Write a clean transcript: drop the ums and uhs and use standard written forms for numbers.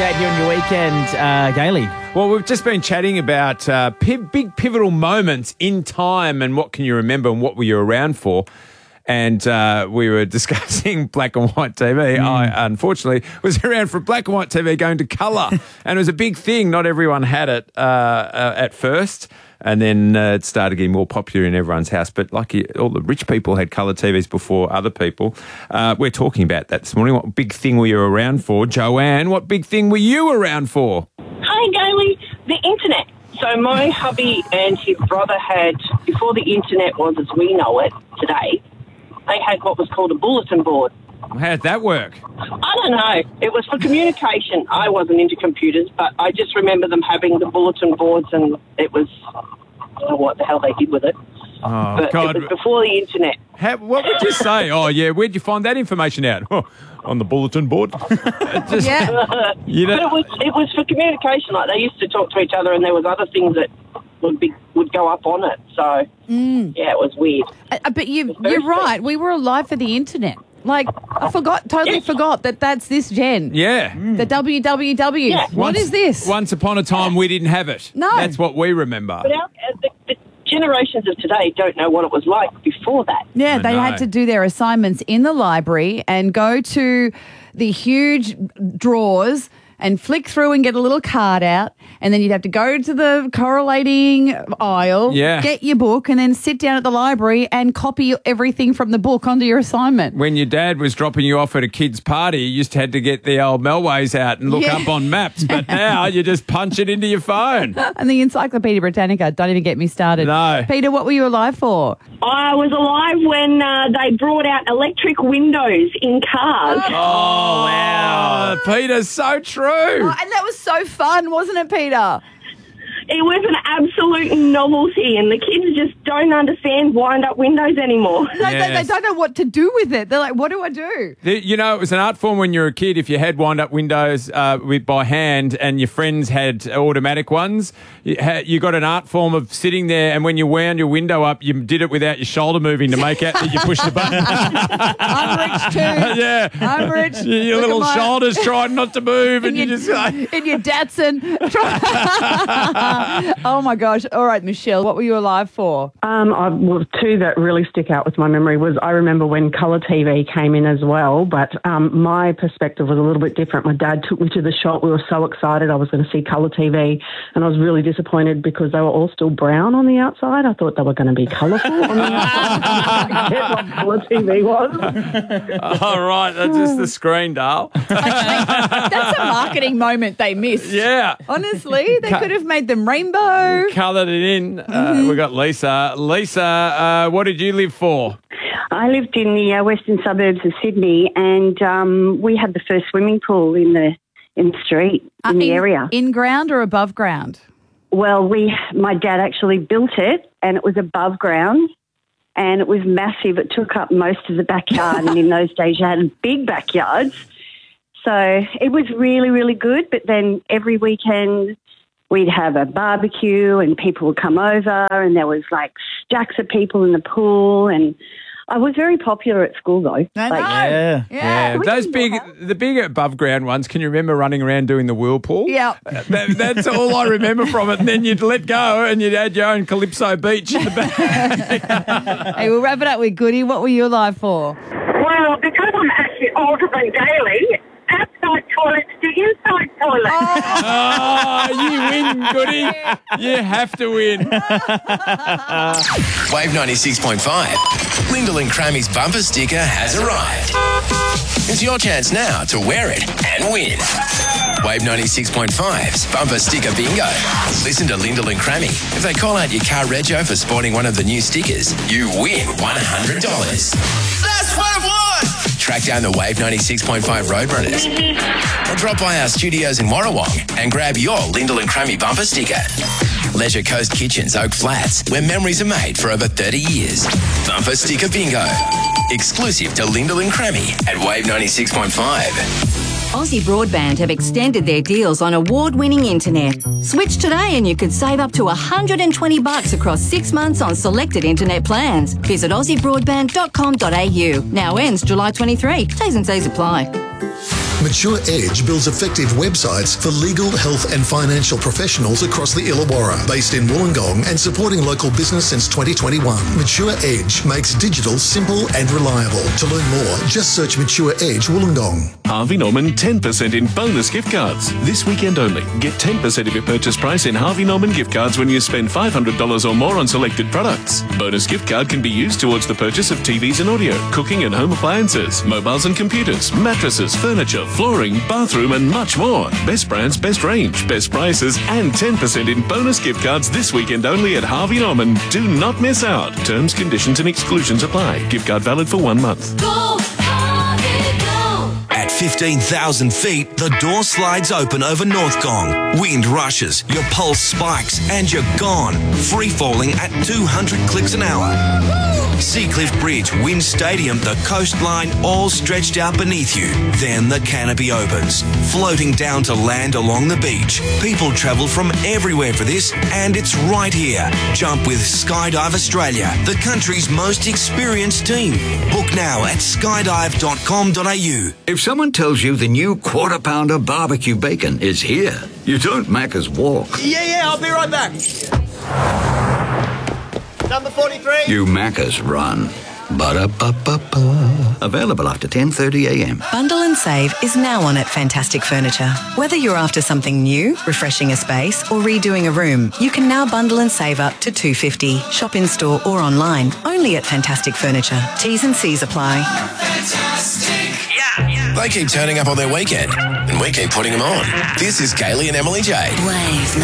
out here on your weekend, Gailey? Well, we've just been chatting about big pivotal moments in time and what can you remember and what were you around for. And we were discussing black and white TV. I, unfortunately, was around for black and white TV going to colour. And it was a big thing. Not everyone had it at first. And then it started getting more popular in everyone's house. But all the rich people had colour TVs before other people. We're talking about that this morning. What big thing were you around for? Joanne, what big thing were you around for? Hi, Gailey. The internet. So my hubby and his brother had, before the internet was as we know it today, they had what was called a bulletin board. How'd that work? I don't know. It was for communication. I wasn't into computers, but I just remember them having the bulletin boards, and it was, I don't know what the hell they did with it. Oh, but God. it was before the internet. What would you say? Oh, yeah, where'd you find that information out? On the bulletin board? Yeah. But it was for communication. Like, they used to talk to each other, and there was other things that would go up on it. So, yeah, it was weird. But you're right. We were alive for the internet. Like, I totally forgot that that's this gen. Yeah. The www. Yeah. What is this? Once upon a time, we didn't have it. No. That's what we remember. But the generations of today don't know what it was like before that. Yeah, I they know. had to do their assignments in the library and go to the huge drawers and flick through and get a little card out, and then you'd have to go to the correlating aisle, get your book, and then sit down at the library and copy everything from the book onto your assignment. When your dad was dropping you off at a kid's party, you just had to get the old Melways out and look up on maps, but now you just punch it into your phone. And the Encyclopedia Britannica, don't even get me started. No. Peter, what were you alive for? I was alive when they brought out electric windows in cars. Oh, wow. Peter's so true. Oh, and that was so fun, wasn't it, Peter? It was an absolute novelty, and the kids just don't understand wind-up windows anymore. They don't know what to do with it. They're like, what do I do? You know, it was an art form when you were a kid. If you had wind-up windows by hand and your friends had automatic ones, you got an art form of sitting there, and when you wound your window up, you did it without your shoulder moving to make out that you pushed the button. I'm rich too. Yeah. I'm rich. Your Look little at my- shoulders trying not to move, and you just... in your Datsun. Oh, my gosh. All right, Michelle, what were you alive for? Two that really stick out with my memory was I remember when colour TV came in as well, but my perspective was a little bit different. My dad took me to the shop. We were so excited I was going to see colour TV, and I was really disappointed because they were all still brown on the outside. I thought they were going to be colourful on the outside. I didn't get what colour TV was. All right, that's just the screen, Dale. That's a marketing moment they missed. Yeah. Honestly, they could have made them rainbow. Coloured it in. We got Lisa. Lisa, what did you live for? I lived in the western suburbs of Sydney, and we had the first swimming pool in the street, in the area. In ground or above ground? Well, my dad actually built it, and it was above ground, and it was massive. It took up most of the backyard, and in those days you had big backyards. So it was really, really good, but then every weekend we'd have a barbecue and people would come over, and there was like stacks of people in the pool, and I was very popular at school though. Yeah. The big above ground ones, can you remember running around doing the whirlpool? Yeah. That's all I remember from it. And then you'd let go and you'd add your own Calypso Beach in the back. Hey, we'll wrap it up with Goody. What were you alive for? Well, because I'm actually older than Gailey, outside toilets to inside toilets. Oh, you win, Goody. You have to win. Wave 96.5. Lyndall and Crammy's bumper sticker has arrived. It's your chance now to wear it and win. Wave 96.5's bumper sticker bingo. Listen to Lyndall and Crammy. If they call out your car rego for sporting one of the new stickers, you win $100. That's what I want! Track down the Wave 96.5 Roadrunners. Or drop by our studios in Warrawong and grab your Lyndall and Crammy bumper sticker. Leisure Coast Kitchens, Oak Flats, where memories are made for over 30 years. Bumper sticker bingo. Exclusive to Lyndall and Crammy at Wave 96.5. Aussie Broadband have extended their deals on award-winning internet. Switch today and you could save up to $120 across 6 months on selected internet plans. Visit aussiebroadband.com.au. Now ends July 23. T's and C's apply. Mature Edge builds effective websites for legal, health and financial professionals across the Illawarra, based in Wollongong and supporting local business since 2021. Mature Edge makes digital simple and reliable. To learn more, just search Mature Edge Wollongong. Harvey Norman 10% in bonus gift cards. This weekend only. Get 10% of your purchase price in Harvey Norman gift cards when you spend $500 or more on selected products. Bonus gift card can be used towards the purchase of TVs and audio, cooking and home appliances, mobiles and computers, mattresses, furniture, flooring, bathroom and much more. Best brands, best range, best prices and 10% in bonus gift cards this weekend only at Harvey Norman. Do not miss out. Terms, conditions and exclusions apply. Gift card valid for 1 month. Go, Harvey, go! At 15,000 feet, the door slides open over Northgong. Wind rushes, your pulse spikes, and you're gone. Free falling at 200 clicks an hour. Seacliff Bridge, Wind Stadium, the coastline, all stretched out beneath you. Then the canopy opens, floating down to land along the beach. People travel from everywhere for this, and it's right here. Jump with Skydive Australia, the country's most experienced team. Book now at skydive.com.au. If someone tells you the new Quarter Pounder barbecue bacon is here, you don't Macca's walk. Yeah, I'll be right back. Number 43. You Macca's run. Ba-da-ba-ba-ba. Available after 10:30 a.m. Bundle and save is now on at Fantastic Furniture. Whether you're after something new, refreshing a space, or redoing a room, you can now bundle and save up to $250. Shop in store or online. Only at Fantastic Furniture. T's and C's apply. Fantastic. Yeah. They keep turning up on their weekend, and we keep putting them on. This is Kaylee and Emily Jade. Wave